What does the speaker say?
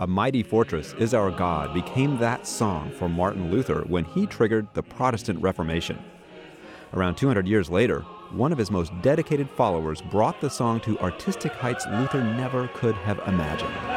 A Mighty Fortress Is Our God became that song for Martin Luther when he triggered the Protestant Reformation. Around 200 years later, one of his most dedicated followers brought the song to artistic heights Luther never could have imagined.